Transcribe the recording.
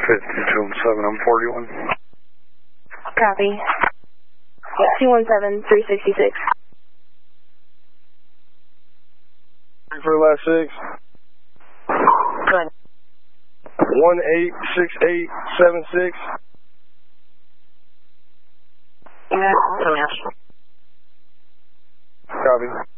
5217, I'm 41. Copy. 217-366. For the last 6. Good. 186876. Yeah, Copy.